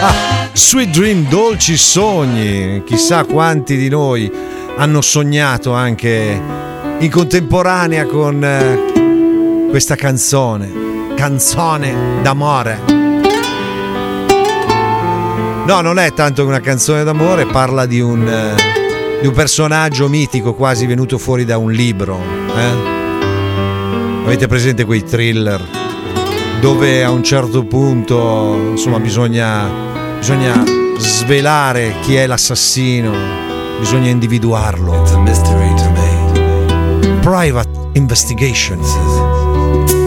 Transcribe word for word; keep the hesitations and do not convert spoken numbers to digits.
Sweet Dream, dolci sogni. Chissà quanti di noi hanno sognato anche in contemporanea con eh, questa canzone, canzone d'amore. No, non è tanto una canzone d'amore, parla di un, eh, di un personaggio mitico quasi venuto fuori da un libro. Eh? Avete presente quei thriller dove a un certo punto, insomma, bisogna, bisogna svelare chi è l'assassino, bisogna individuarlo. Private Investigation.